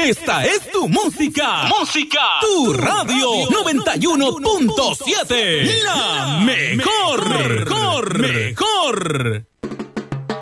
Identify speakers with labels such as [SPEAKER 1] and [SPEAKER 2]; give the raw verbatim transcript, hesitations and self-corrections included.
[SPEAKER 1] Esta es tu música. Música. Tu radio noventa y uno punto siete. La mejor. Mejor. Mejor.